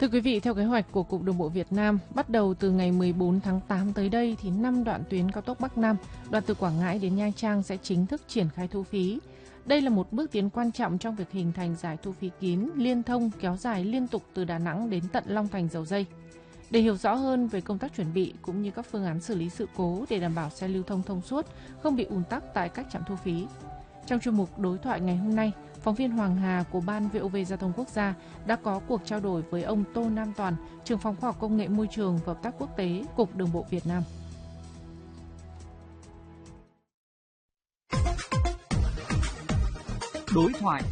Thưa quý vị, theo kế hoạch của Cục Đường bộ Việt Nam, bắt đầu từ ngày 14 tháng 8 tới đây thì 5 đoạn tuyến cao tốc Bắc Nam, đoạn từ Quảng Ngãi đến Nha Trang sẽ chính thức triển khai thu phí. Đây là một bước tiến quan trọng trong việc hình thành giải thu phí kín, liên thông kéo dài liên tục từ Đà Nẵng đến tận Long Thành, Dầu Giây. Để hiểu rõ hơn về công tác chuẩn bị cũng như các phương án xử lý sự cố để đảm bảo xe lưu thông thông suốt, không bị ùn tắc tại các trạm thu phí. Trong chuyên mục đối thoại ngày hôm nay, phóng viên Hoàng Hà của Ban VOV Giao thông Quốc gia đã có cuộc trao đổi với ông Tô Nam Toàn, trưởng phòng khoa học công nghệ môi trường và hợp tác quốc tế, Cục Đường bộ Việt Nam. Đối thoại.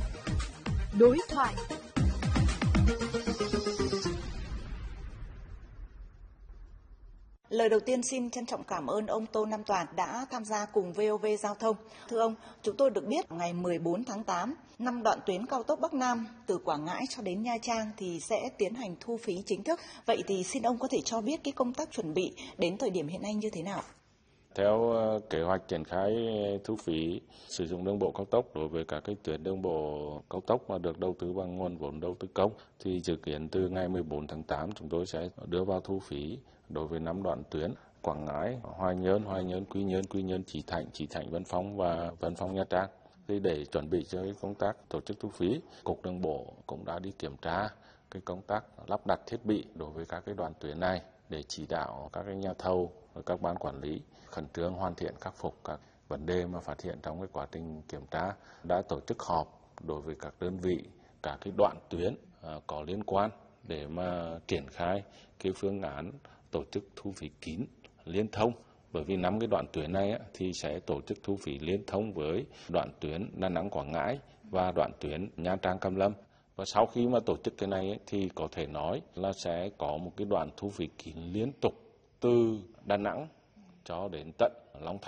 Lời đầu tiên xin trân trọng cảm ơn ông Tô Nam Toàn đã tham gia cùng VOV Giao thông. Thưa ông, chúng tôi được biết ngày 14 tháng 8, 5 đoạn tuyến cao tốc Bắc Nam từ Quảng Ngãi cho đến Nha Trang thì sẽ tiến hành thu phí chính thức. Vậy thì xin ông có thể cho biết cái công tác chuẩn bị đến thời điểm hiện nay như thế nào? Theo kế hoạch triển khai thu phí sử dụng đường bộ cao tốc đối với các cái tuyến đường bộ cao tốc mà được đầu tư bằng nguồn vốn đầu tư công thì dự kiến từ ngày 14 tháng 8 chúng tôi sẽ đưa vào thu phí đối với 5 đoạn tuyến Quảng Ngãi, Hoài Nhơn, Quy Nhơn, Chí Thạnh, Vân Phong và Vân Phong Nha Trang. Thì để chuẩn bị cho cái công tác tổ chức thu phí, Cục Đường bộ cũng đã đi kiểm tra cái công tác lắp đặt thiết bị đối với các cái đoạn tuyến này để chỉ đạo các cái nhà thầu và các ban quản lý khẩn trương hoàn thiện khắc phục các vấn đề mà phát hiện trong cái quá trình kiểm tra, đã tổ chức họp đối với các đơn vị, các cái đoạn tuyến có liên quan để mà triển khai cái phương án tổ chức thu phí kín liên thông. Bởi vì 5 cái đoạn tuyến này thì sẽ tổ chức thu phí liên thông với đoạn tuyến Đà Nẵng Quảng Ngãi và đoạn tuyến Nha Trang Cam Lâm. Và sau khi mà tổ chức cái này thì có thể nói là sẽ có một cái đoạn thu phí kín liên tục từ Đà Nẵng cho đến tận Long Thành.